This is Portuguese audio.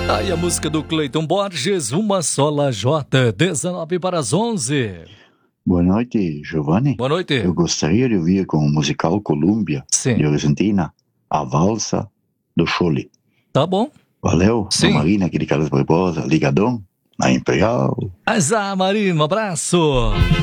Aí a música do Cleiton Borges, Uma Sola J, 19 para as 11. Boa noite, Giovanni. Boa noite. Eu gostaria de ouvir com o musical Colômbia, Sim. de Argentina, a valsa do Chole. Tá bom. Valeu, Sim. Marina aqui de Carlos Barbosa, ligadão, na Imperial. Azar, Marina, um abraço.